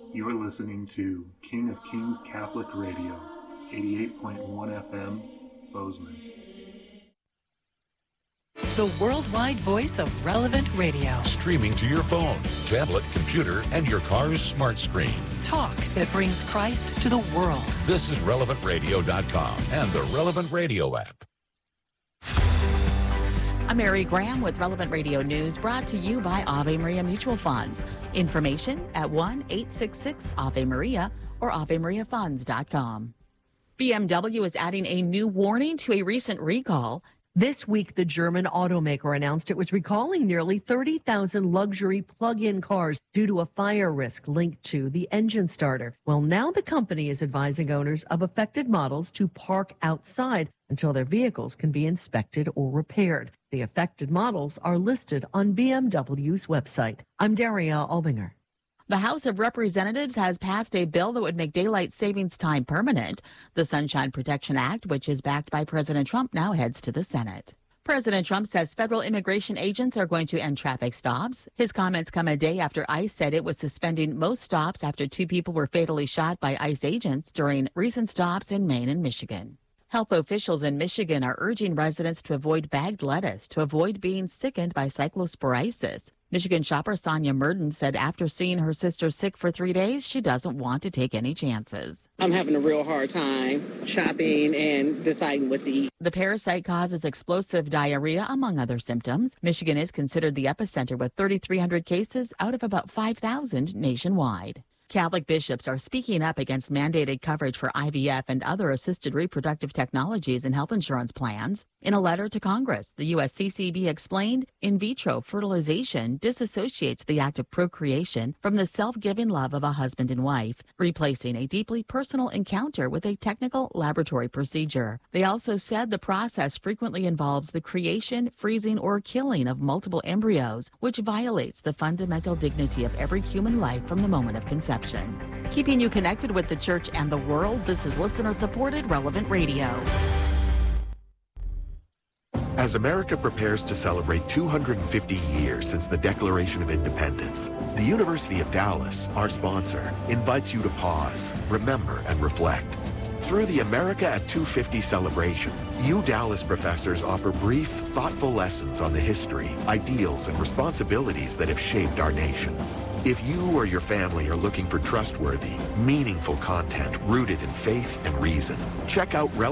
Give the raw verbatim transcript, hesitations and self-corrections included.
You're listening to King of Kings Catholic Radio, eighty-eight point one F M, Bozeman. The worldwide voice of Relevant Radio. Streaming to your phone, tablet, computer, and your car's smart screen. Talk that brings Christ to the world. This is relevant radio dot com and the Relevant Radio app. I'm Mary Graham with Relevant Radio News, brought to you by Ave Maria Mutual Funds. Information at one eight six six Ave Maria or ave maria funds dot com. B M W is adding a new warning to a recent recall. This week, the German automaker announced it was recalling nearly thirty thousand luxury plug-in cars due to a fire risk linked to the engine starter. Well, now the company is advising owners of affected models to park outside until their vehicles can be inspected or repaired. The affected models are listed on B M W's website. I'm Daria Albinger. The House of Representatives has passed a bill that would make daylight savings time permanent. The Sunshine Protection Act, which is backed by President Trump, now heads to the Senate. President Trump says federal immigration agents are going to end traffic stops. His comments come a day after ICE said it was suspending most stops after two people were fatally shot by ICE agents during recent stops in Maine and Michigan. Health officials in Michigan are urging residents to avoid bagged lettuce to avoid being sickened by cyclosporiasis. Michigan shopper Sonia Murden said after seeing her sister sick for three days, she doesn't want to take any chances. I'm having a real hard time shopping and deciding what to eat. The parasite causes explosive diarrhea, among other symptoms. Michigan is considered the epicenter with three thousand three hundred cases out of about five thousand nationwide. Catholic bishops are speaking up against mandated coverage for I V F and other assisted reproductive technologies in health insurance plans. In a letter to Congress, the U S C C B explained in vitro fertilization disassociates the act of procreation from the self-giving love of a husband and wife, replacing a deeply personal encounter with a technical laboratory procedure. They also said the process frequently involves the creation, freezing, or killing of multiple embryos, which violates the fundamental dignity of every human life from the moment of conception. Keeping you connected with the church and the world, this is listener-supported Relevant Radio. As America prepares to celebrate two hundred fifty years since the Declaration of Independence, the University of Dallas, our sponsor, invites you to pause, remember, and reflect. Through the America at two fifty celebration, you Dallas professors offer brief, thoughtful lessons on the history, ideals, and responsibilities that have shaped our nation. If you or your family are looking for trustworthy, meaningful content rooted in faith and reason, check out Relevant